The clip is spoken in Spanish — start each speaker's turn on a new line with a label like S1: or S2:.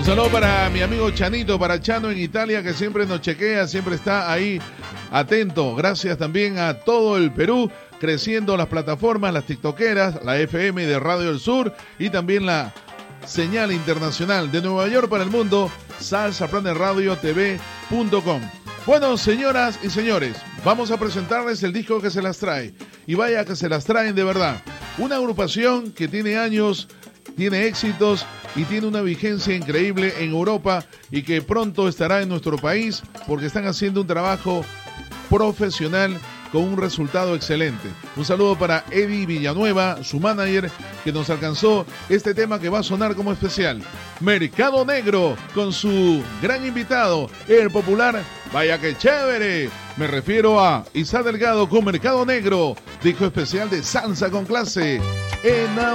S1: saludo para mi amigo Chanito, para Chano en Italia, que siempre nos chequea, siempre está ahí atento. Gracias también a todo el Perú, creciendo las plataformas, las tiktokeras, la FM de Radio del Sur y también la señal internacional de Nueva York para el mundo, salsaplaneradiotv.com. Bueno, señoras y señores, vamos a presentarles el disco que se las trae. Y vaya que se las traen de verdad. Una agrupación que tiene años, tiene éxitos y tiene una vigencia increíble en Europa y que pronto estará en nuestro país porque están haciendo un trabajo profesional con un resultado excelente. Un saludo para Eddie Villanueva, su manager, que nos alcanzó este tema que va a sonar como especial. Mercado Negro, con su gran invitado, el popular Vaya que Chévere. Me refiero a Isa Delgado con Mercado Negro, disco especial de Salsa con Clase. Enamorado.